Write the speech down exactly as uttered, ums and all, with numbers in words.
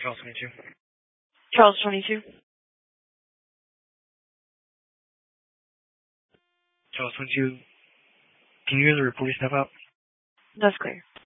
Charles twenty-two. Charles twenty-two. Charles twenty-two. Can you hear the reporter step out? That's clear.